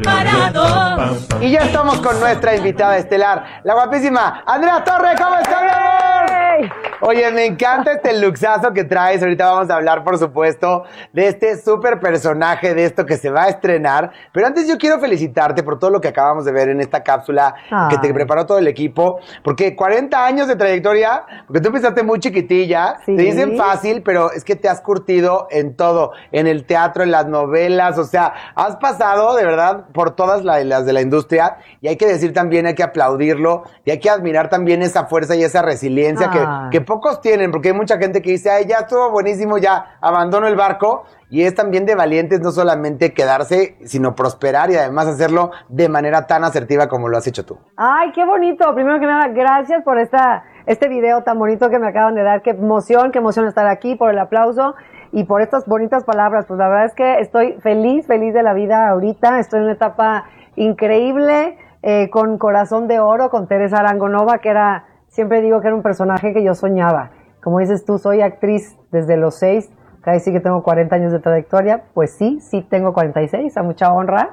preparados. Y ya estamos con nuestra invitada estelar, la guapísima Andrea Torre. ¿Cómo estás, mi amor? Oye, me encanta este luxazo que traes. Ahorita vamos a hablar, por supuesto, de este súper personaje, de esto que se va a estrenar. Pero antes yo quiero felicitarte por todo lo que acabamos de ver en esta cápsula que te preparó todo el equipo. Porque 40 años de trayectoria, porque tú empezaste muy chiquitilla. Sí. Te dicen fácil, pero es que te has curtido en todo. En el teatro, en las novelas. O sea, has pasado, de verdad, por todas las de la industria. Y hay que decir también, hay que aplaudirlo. Y hay que admirar también esa fuerza y esa resiliencia que pocos tienen, porque hay mucha gente que dice, ay, ya estuvo buenísimo, ya abandono el barco, y es también de valientes no solamente quedarse, sino prosperar y además hacerlo de manera tan asertiva como lo has hecho tú. Ay, qué bonito. Primero que nada, gracias por este video tan bonito que me acaban de dar. Qué emoción estar aquí, por el aplauso y por estas bonitas palabras. Pues la verdad es que estoy feliz de la vida ahorita. Estoy en una etapa increíble, con Corazón de Oro, con Teresa Arangonova, que era... Siempre digo que era un personaje que yo soñaba. Como dices tú, soy actriz desde los 6, casi sí que tengo 40 años de trayectoria. Pues sí tengo 46, a mucha honra.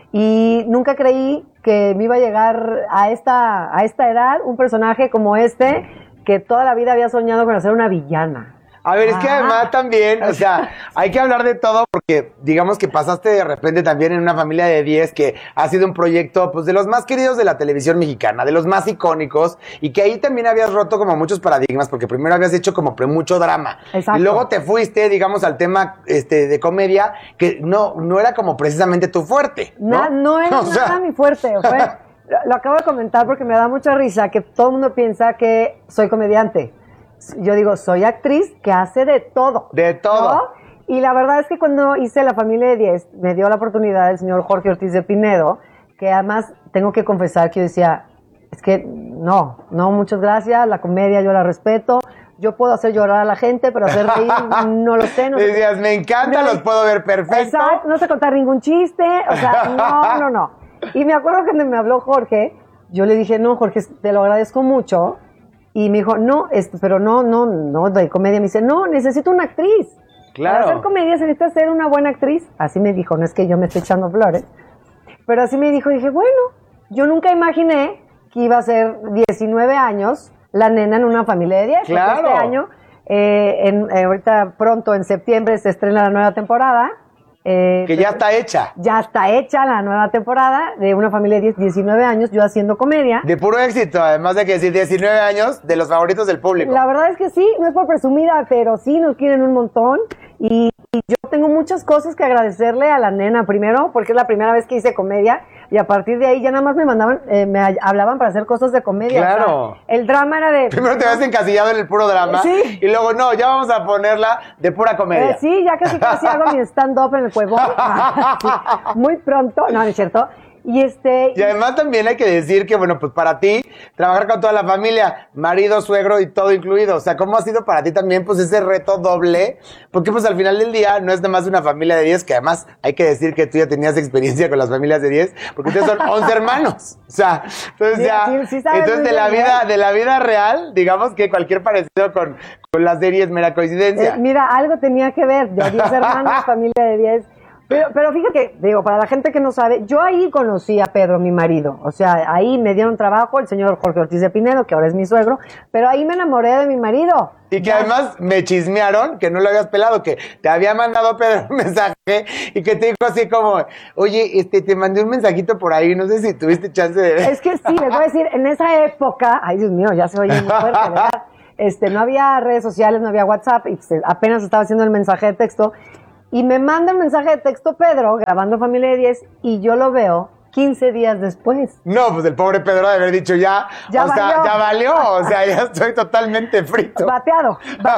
Y nunca creí que me iba a llegar a esta edad un personaje como este, que toda la vida había soñado con hacer una villana. A ver, es que además también, o sea, hay que hablar de todo porque digamos que pasaste de repente también en una familia de 10 que ha sido un proyecto pues de los más queridos de la televisión mexicana, de los más icónicos, y que ahí también habías roto como muchos paradigmas porque primero habías hecho como mucho drama. Exacto. Y luego te fuiste, digamos, al tema de comedia que no era como precisamente tu fuerte, ¿no? No era nada mi fuerte. Lo acabo de comentar porque me da mucha risa que todo el mundo piensa que soy comediante. Yo digo, soy actriz que hace de todo. De todo. ¿No? Y la verdad es que cuando hice La Familia de 10, me dio la oportunidad el señor Jorge Ortiz de Pinedo, que además tengo que confesar que yo decía, es que no, muchas gracias, la comedia yo la respeto, yo puedo hacer llorar a la gente, pero hacer reír no lo sé. Decías, me encanta, los puedo ver perfecto. Exacto, no sé contar ningún chiste, o sea, no. Y me acuerdo que cuando me habló Jorge, yo le dije, no, Jorge, te lo agradezco mucho. Y me dijo, no, pero no, de comedia. Me dice, no, necesito una actriz. Claro. Para hacer comedia se necesita ser una buena actriz. Así me dijo, no es que yo me esté echando flores. Pero así me dijo, dije, bueno, yo nunca imaginé que iba a ser 19 años la nena en Una Familia de 10. Claro. Porque este año, ahorita pronto, en septiembre, se estrena la nueva temporada. Que ya está hecha. Ya está hecha la nueva temporada de Una Familia de 10, 19 años, yo haciendo comedia. De puro éxito, además de que decir 19 años, de los favoritos del público. La verdad es que sí, no es por presumida, pero sí nos quieren un montón. Y yo tengo muchas cosas que agradecerle a la nena. Primero, porque es la primera vez que hice comedia. Y a partir de ahí ya nada más me hablaban para hacer cosas de comedia. Claro. O sea, el drama era de... Primero te ves encasillado en el puro drama. Sí. Y luego, no, ya vamos a ponerla de pura comedia. Sí, ya casi hago mi stand-up en el Cuevón. Sí, muy pronto. No es cierto. Y además también hay que decir que, bueno, pues para ti, trabajar con toda la familia, marido, suegro y todo incluido, o sea, ¿cómo ha sido para ti también, pues, ese reto doble? Porque, pues, al final del día no es nada más una familia de 10, que además hay que decir que tú ya tenías experiencia con las familias de 10, porque ustedes son 11 hermanos, o sea, entonces entonces de la vida real, digamos que cualquier parecido con las de 10 mera coincidencia. Mira, algo tenía que ver, yo 10 hermanos, familia de 10. Pero fíjate que, digo, para la gente que no sabe, yo ahí conocí a Pedro, mi marido. O sea, ahí me dieron trabajo el señor Jorge Ortiz de Pinedo, que ahora es mi suegro, pero ahí me enamoré de mi marido. Y que además me chismearon que no lo habías pelado, que te había mandado Pedro un mensaje y que te dijo así como, oye, te mandé un mensajito por ahí, no sé si tuviste chance de ver. Es que sí, les voy a decir, en esa época, ay Dios mío, ya se oye muy fuerte, ¿verdad? No había redes sociales, no había WhatsApp, y apenas estaba haciendo el mensaje de texto. Y me manda un mensaje de texto Pedro, grabando Familia de 10, y yo lo veo 15 días después. No, pues el pobre Pedro de haber dicho ya valió, o sea, ya estoy totalmente frito. Bateado,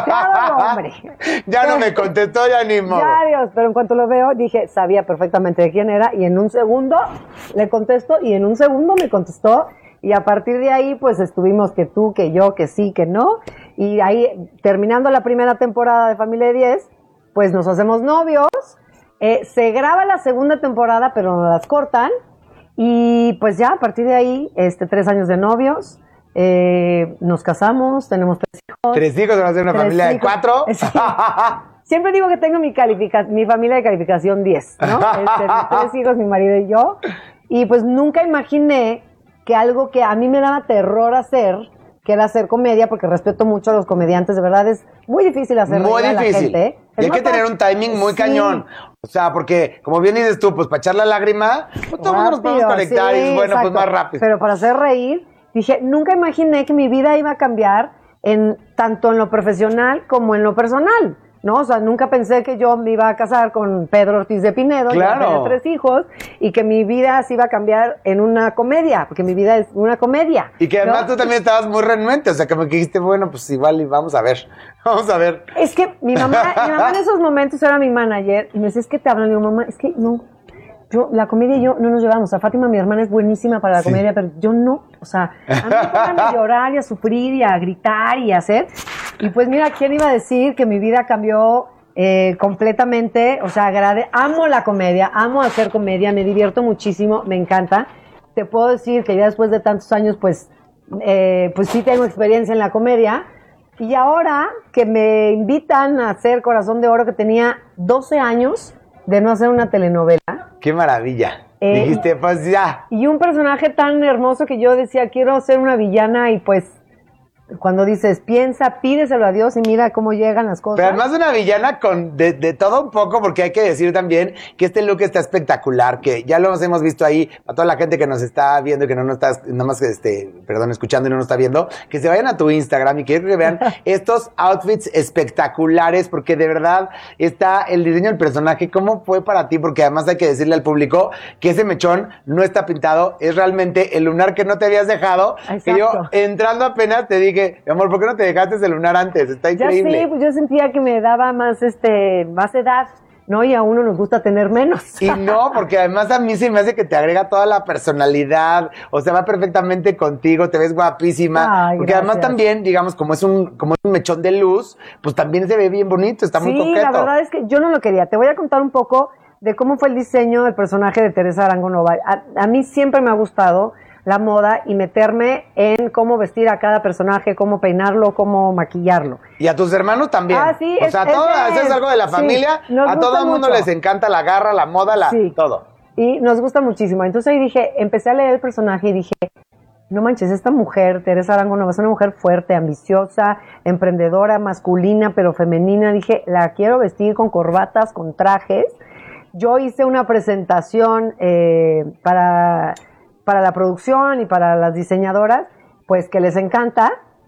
hombre. Ya no me contestó, ya ni modo. Ya, Dios, pero en cuanto lo veo, dije, sabía perfectamente de quién era, y en un segundo le contesto, y en un segundo me contestó, y a partir de ahí, pues estuvimos que tú, que yo, que sí, que no, y ahí, terminando la primera temporada de Familia de 10, pues nos hacemos novios, se graba la segunda temporada, pero nos las cortan, y pues ya a partir de ahí, 3 años de novios, nos casamos, tenemos 3 hijos. 3 hijos, van a ser una familia de 4. Sí. siempre digo que tengo mi familia de calificación 10, ¿no? Mis 3 hijos, mi marido y yo. Y pues nunca imaginé que algo que a mí me daba terror hacer, que era hacer comedia, porque respeto mucho a los comediantes, de verdad es muy difícil hacer muy reír a la gente. Y hay que tener un timing muy cañón. O sea, porque, como bien dices tú, pues para echar la lágrima, pues todos nos podemos conectar y bueno, exacto. pues más rápido. Pero para hacer reír, dije, nunca imaginé que mi vida iba a cambiar tanto en lo profesional como en lo personal, ¿no? O sea, nunca pensé que yo me iba a casar con Pedro Ortiz de Pinedo, claro. que tenía 3 hijos, y que mi vida se iba a cambiar en una comedia, porque mi vida es una comedia. Y que además ¿no? tú también estabas muy renuente, o sea, que me dijiste, bueno, pues igual y vamos a ver. Es que mi mamá en esos momentos era mi manager, y me decía, es que te hablan, y digo, mamá, es que no, la comedia y yo no nos llevamos. O sea, Fátima, mi hermana, es buenísima para la comedia, pero yo no. O sea, a mí me ponen a llorar y a sufrir y a gritar y a hacer. Y pues mira, ¿quién iba a decir que mi vida cambió completamente? O sea, amo la comedia, amo hacer comedia, me divierto muchísimo, me encanta. Te puedo decir que ya después de tantos años, pues sí tengo experiencia en la comedia. Y ahora que me invitan a hacer Corazón de Oro, que tenía 12 años de no hacer una telenovela. ¡Qué maravilla! Dijiste, pues ya. Y un personaje tan hermoso que yo decía, quiero ser una villana, y pues cuando dices, piensa, pídeselo a Dios y mira cómo llegan las cosas. Pero además una villana con de todo un poco, porque hay que decir también que este look está espectacular, que ya lo hemos visto ahí, a toda la gente que nos está viendo y que no nos está, nada más escuchando y no nos está viendo, que se vayan a tu Instagram y quiero que vean estos outfits espectaculares, porque de verdad está el diseño del personaje. ¿Cómo fue para ti? Porque además hay que decirle al público que ese mechón no está pintado, es realmente el lunar que no te habías dejado. Exacto. Que yo, entrando apenas, te dije, mi amor, ¿por qué no te dejaste ese lunar antes? Está increíble. Ya sé, pues yo sentía que me daba más edad, ¿no? Y a uno nos gusta tener menos. Y no, porque además a mí se me hace que te agrega toda la personalidad, o sea, va perfectamente contigo, te ves guapísima. Ay, porque gracias. Además también, digamos, como es un mechón de luz, pues también se ve bien bonito, está muy coqueto. Sí, la verdad es que yo no lo quería. Te voy a contar un poco de cómo fue el diseño del personaje de Teresa Arango Noval. A mí siempre me ha gustado la moda y meterme en cómo vestir a cada personaje, cómo peinarlo, cómo maquillarlo. Y a tus hermanos también. Ah, sí. O sea, eso es algo de la familia. Sí, a todo el mundo les encanta la garra, la moda, todo. Y nos gusta muchísimo. Entonces ahí dije, empecé a leer el personaje y dije, no manches, esta mujer, Teresa Arango Noval, es una mujer fuerte, ambiciosa, emprendedora, masculina, pero femenina. Dije, la quiero vestir con corbatas, con trajes. Yo hice una presentación para la producción y para las diseñadoras, pues que les encanta,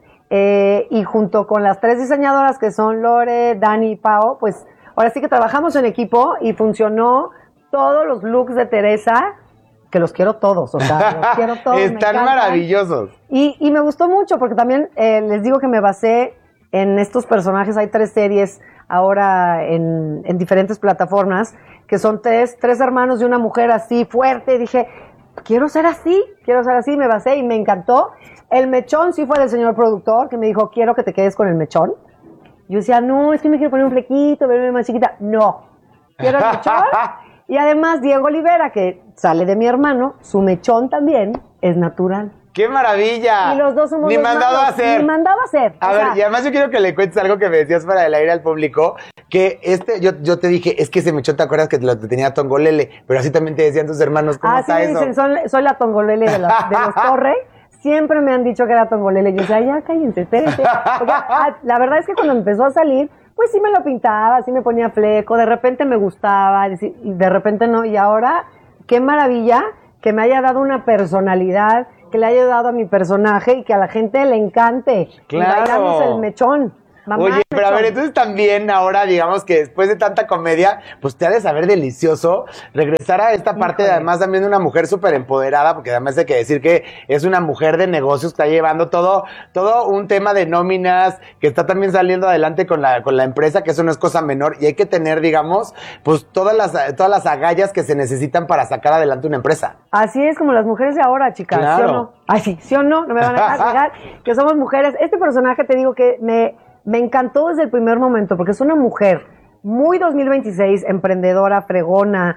y junto con las 3 diseñadoras que son Lore, Dani y Pao, pues ahora sí que trabajamos en equipo y funcionó todos los looks de Teresa, que los quiero todos, o sea, los quiero todos. Están maravillosos. Y me gustó mucho porque también les digo que me basé en estos personajes. Hay 3 series ahora en diferentes plataformas, que son tres hermanos y una mujer así fuerte. Dije, quiero ser así, me basé y me encantó. El mechón sí fue del señor productor, que me dijo, quiero que te quedes con el mechón. Yo decía, no, es que me quiero poner un flequito, verme más chiquita. No, quiero el mechón. Y además Diego Olivera, que sale de mi hermano, su mechón también es natural. ¡Qué maravilla! Y los dos somos Ni mandado a hacer. Ni mandado a hacer. A ver, y además yo quiero que le cuentes algo que me decías para el aire al público, que yo te dije, es que ese mechón, ¿te acuerdas que te tenía Tongolele? Pero así también te decían tus hermanos, ¿cómo está eso? Sí, me dicen, soy la Tongolele de los Torre. Siempre me han dicho que era Tongolele. Yo decía, ya cállense, espérense. Porque, la verdad es que cuando empezó a salir, pues sí me lo pintaba, sí me ponía fleco, de repente me gustaba, y de repente no. Y ahora, qué maravilla que me haya dado una personalidad, que le haya dado a mi personaje y que a la gente le encante. Claro. Y bailamos el mechón. Mamá, oye, pero a ver, entonces también ahora, digamos que después de tanta comedia, pues te ha de saber delicioso regresar a esta parte, de, además también de una mujer súper empoderada, porque además hay que decir que es una mujer de negocios que está llevando todo un tema de nóminas, que está también saliendo adelante con la empresa, que eso no es cosa menor, y hay que tener, digamos, pues todas las agallas que se necesitan para sacar adelante una empresa. Así es como las mujeres de ahora, chicas, claro. ¿Sí o no? Ay, sí, ¿sí o no? No me van a negar que somos mujeres. Este personaje, te digo que me encantó desde el primer momento, porque es una mujer muy 2026, emprendedora, fregona,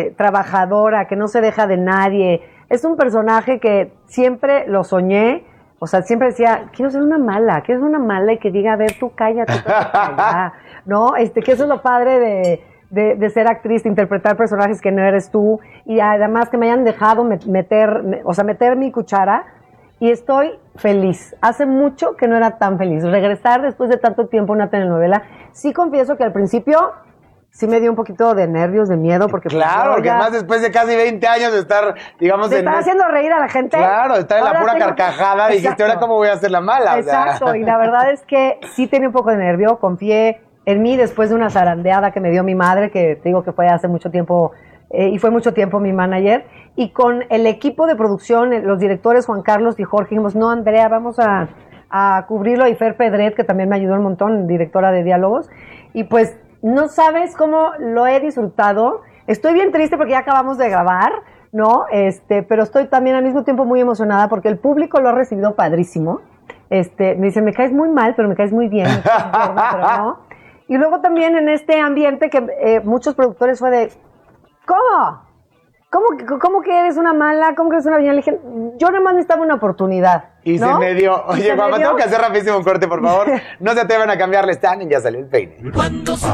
trabajadora, que no se deja de nadie. Es un personaje que siempre lo soñé, O sea, siempre decía, quiero ser una mala y que diga, a ver, tú cállate, ¿no? Que eso es lo padre de ser actriz, de interpretar personajes que no eres tú, y además que me hayan dejado meter mi cuchara, y estoy feliz. Hace mucho que no era tan feliz. Regresar después de tanto tiempo a una telenovela, sí confieso que al principio sí me dio un poquito de nervios, de miedo, porque... Claro, porque además después de casi 20 años de estar, digamos... De estar haciendo reír a la gente. Claro, de estar en la pura carcajada, dijiste, ahora cómo voy a hacer la mala. Exacto, y la verdad es que sí tenía un poco de nervio, confié en mí después de una zarandeada que me dio mi madre, que te digo que fue hace mucho tiempo, y fue mucho tiempo mi manager, y con el equipo de producción, los directores Juan Carlos y Jorge, dijimos, no, Andrea, vamos a cubrirlo, y Fer Pedret, que también me ayudó un montón, directora de diálogos, y pues no sabes cómo lo he disfrutado. Estoy bien triste porque ya acabamos de grabar, ¿no? Pero estoy también al mismo tiempo muy emocionada porque el público lo ha recibido padrísimo. Me dicen, me caes muy mal, pero me caes muy bien. Pero no. Y luego también en este ambiente que muchos productores fue de, ¿cómo? ¿Cómo que eres una mala? ¿Cómo que eres una villana? Le dije, yo nada más necesitaba una oportunidad. Y ¿no? se me dio. Oye, Guapa, tengo que hacer rapidísimo un corte, por favor. No se atrevan a cambiarle stand y ya salió el peine. Cuando